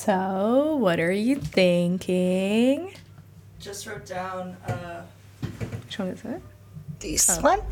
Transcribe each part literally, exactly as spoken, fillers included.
So, what are you thinking? Just wrote down uh, Which one is it? this Oh. one.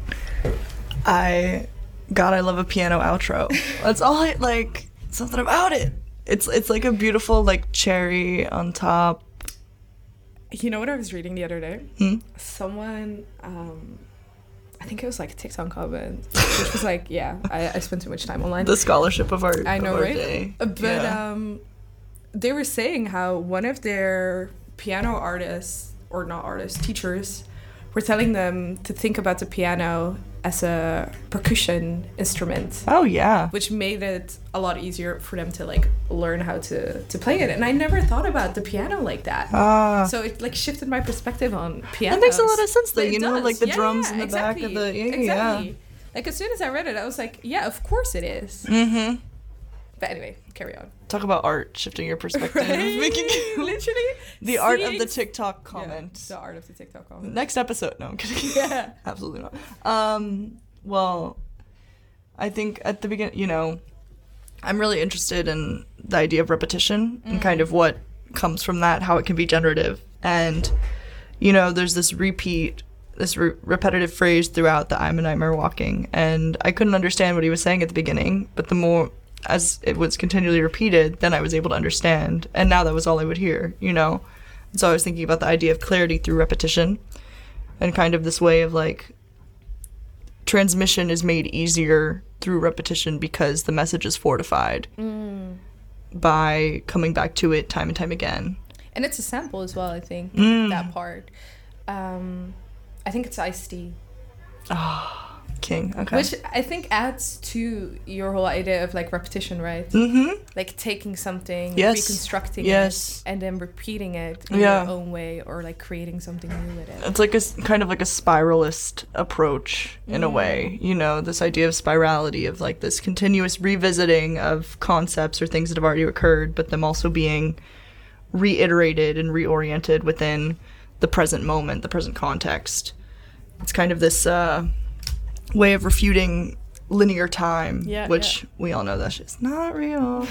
I, God, I love a piano outro. That's all I like. Something about it. It's it's like a beautiful like cherry on top. You know what I was reading the other day? Hmm? Someone, um, I think it was like a TikTok comment, which was like, yeah, I, I spent too much time online. The scholarship of our, I know, of our right? day. But Yeah. um, they were saying how one of their piano artists, or not artists, teachers, were telling them to think about the piano as a percussion instrument, Oh yeah. which made it a lot easier for them to like learn how to, to play it. And I never thought about the piano like that. Ah. So it like shifted my perspective on piano. That makes a lot of sense though. It You know, does. like the Yeah, drums yeah, in the exactly. back of the yeah, yeah, exactly. yeah. Like as soon as I read it, I was like, yeah, of course it is. Mm-hmm. But anyway, carry on. Talk about art, shifting your perspective, Right? making Literally the art of seeing- the TikTok Yeah, comment. the art of the TikTok comment. Next episode. No, I'm kidding. Yeah. Absolutely not. Um, well, I think at the beginning, you know, I'm really interested in the idea of repetition and kind of what comes from that, how it can be generative. And, you know, there's this repeat, this re- repetitive phrase throughout the I'm a Nightmare Walking. And I couldn't understand what he was saying at the beginning, but the more, as it was continually repeated, then I was able to understand. And now that was all I would hear, you know? And so I was thinking about the idea of clarity through repetition and kind of this way of like, transmission is made easier through repetition because the message is fortified Mm. by coming back to it time and time again. And it's a sample as well, I think, Mm. that part. Um, I think it's Ice-T. King, okay. Which I think adds to your whole idea of like repetition, right? Mm-hmm. Like taking something, Yes. reconstructing Yes. it, and then repeating it in Yeah. your own way, or like creating something new with it. It's like a s- kind of like a spiralist approach in a way, you know, this idea of spirality of like this continuous revisiting of concepts or things that have already occurred, but them also being reiterated and reoriented within the present moment, the present context. It's kind of this uh, way of refuting linear time, Yeah, which we all know that's just not real.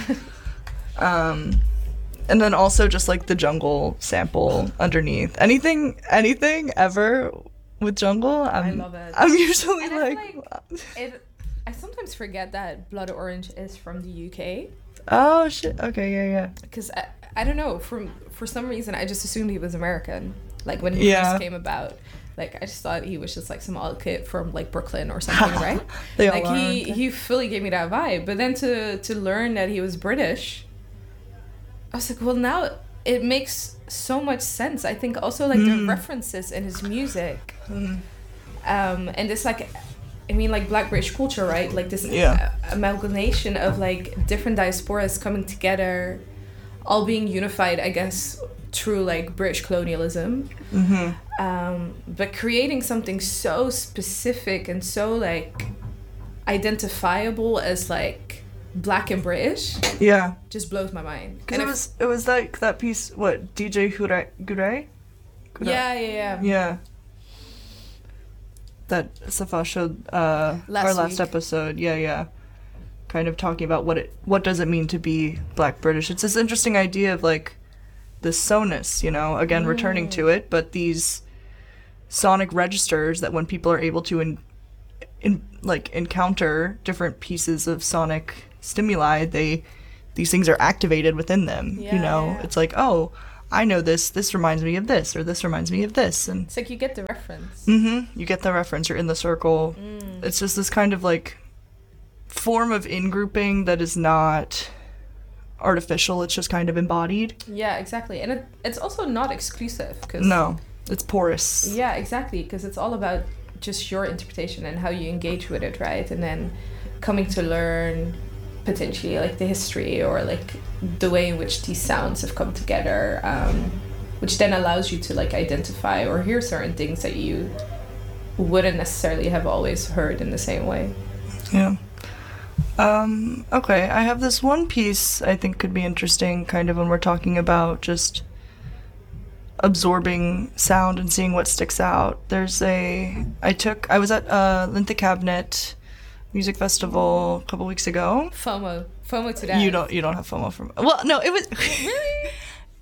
um, and then also just like the jungle sample underneath. Anything, anything ever with jungle, I'm, love it. I'm usually And I like, feel It, I sometimes forget that Blood Orange is from the U K, oh shit, okay, yeah, yeah. because I, I don't know, from for some reason I just assumed he was American, like when he Yeah. first came about. Like I just thought he was just like some old kid from like Brooklyn or something, right? They all like are, he aren't they? he fully gave me that vibe. But then to to learn that he was British, I was like, well, now it makes so much sense. I think also like the Mm. references in his music, Mm. um, and this like, I mean like Black British culture, right? Like this Yeah. uh, amalgamation of like different diasporas coming together, all being unified, I guess, through like British colonialism. Mm-hmm. Um, but creating something so specific and so like identifiable as like Black and British Yeah. just blows my mind. Because And it if- was, it was like that piece, what, D J Hure? Gure? yeah, yeah, yeah, Yeah. That Safa showed uh, Last our last week. episode. Yeah, yeah. Kind of talking about what it what does it mean to be Black British. It's this interesting idea of like the sonus, you know, again returning to it, but these sonic registers that when people are able to in, in like encounter different pieces of sonic stimuli, they these things are activated within them. Yeah, you know, yeah. it's like, oh, I know this. This reminds me of this, or this reminds me of this, and It's like you get the reference. mm-hmm, you get the reference. You're in the circle. Mm. It's just this kind of like form of in-grouping that is not artificial. It's just kind of embodied. Yeah, exactly. And it, it's also not exclusive. Cause, No, it's porous. Yeah, exactly. Because it's all about just your interpretation and how you engage with it, right? And then coming to learn potentially like the history or like the way in which these sounds have come together, um, which then allows you to like identify or hear certain things that you wouldn't necessarily have always heard in the same way. Yeah. Um, okay, I have this one piece I think could be interesting kind of when we're talking about just absorbing sound and seeing what sticks out. There's a I took I was at uh Linthicabnet Music Festival a couple weeks ago. FOMO. FOMO to that. You don't. You don't have FOMO from. Well, no, it was. Really?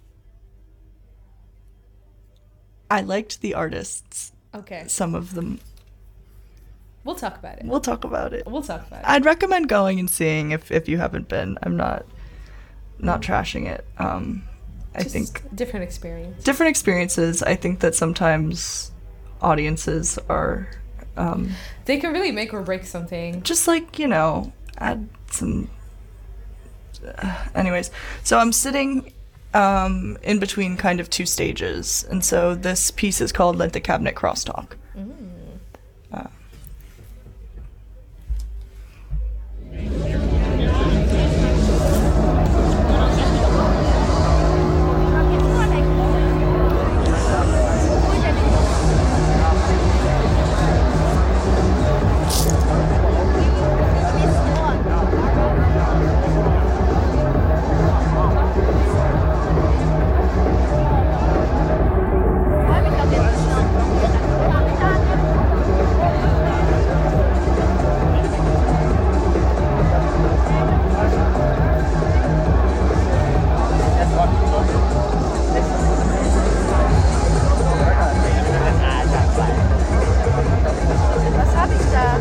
I liked the artists. Okay. Some of them. We'll talk about it. We'll talk about it. We'll talk about it. I'd recommend going and seeing if, if you haven't been. I'm not not trashing it. Um, I Just think different experience. different experiences. I think that sometimes audiences are um, They can really make or break something. just like, you know, add some. Uh, anyways, so I'm sitting um, in between kind of two stages, and so this piece is called "Let the Cabinet Crosstalk." Mm. Uh, Was habe ich da?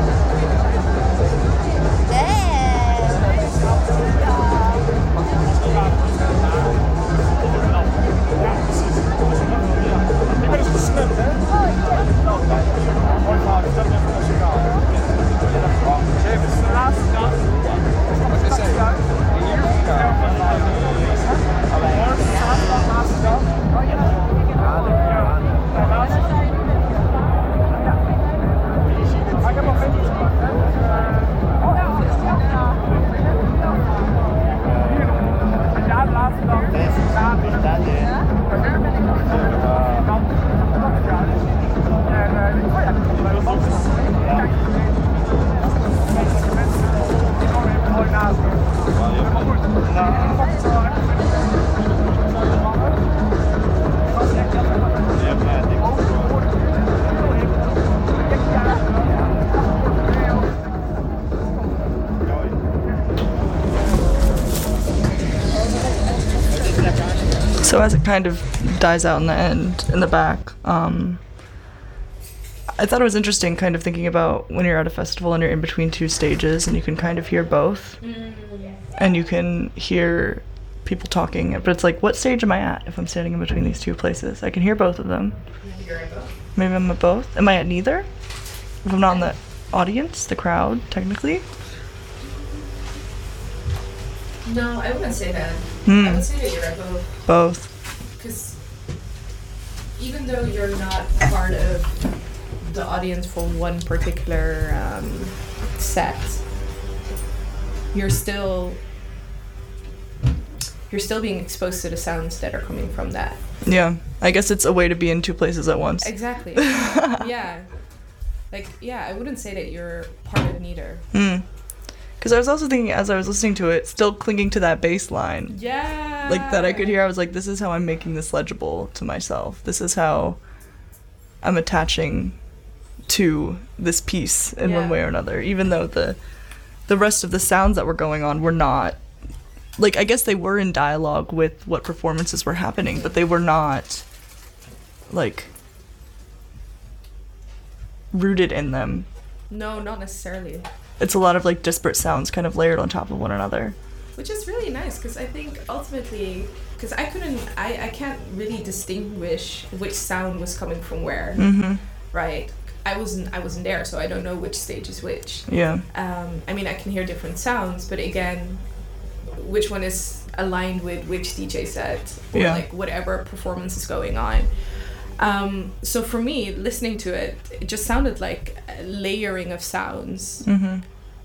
So as it kind of dies out in the end, in the back, um, I thought it was interesting kind of thinking about when you're at a festival and you're in between two stages and you can kind of hear both. And you can hear people talking, but it's like, what stage am I at if I'm standing in between these two places? I can hear both of them. You're at both. Maybe I'm at both. Am I at neither? If I'm not in the audience, the crowd, technically? No, I wouldn't say that. Hmm. I would say that you're at both. Both. Because even though you're not part of the audience for one particular um, set, you're still you're still being exposed to the sounds that are coming from that. Yeah. I guess it's a way to be in two places at once. Exactly. Yeah. Like, yeah, I wouldn't say that you're part of neither. Hmm. Because I was also thinking, as I was listening to it, still clinging to that bass line. Yeah. Like, that I could hear, I was like, this is how I'm making this legible to myself. This is how I'm attaching to this piece in Yeah. one way or another. Even though the the rest of the sounds that were going on were not... Like, I guess they were in dialogue with what performances were happening, but they were not, like, rooted in them. No, not necessarily. It's a lot of, like, disparate sounds kind of layered on top of one another. Which is really nice, because I think ultimately, because I couldn't, I, I can't really distinguish which sound was coming from where, Mm-hmm. right? I wasn't, I wasn't there, so I don't know which stage is which. Yeah. Um, I mean, I can hear different sounds, but again, which one is aligned with which D J set, or Yeah. like whatever performance is going on. Um, so for me, listening to it, it just sounded like a layering of sounds. Mm-hmm.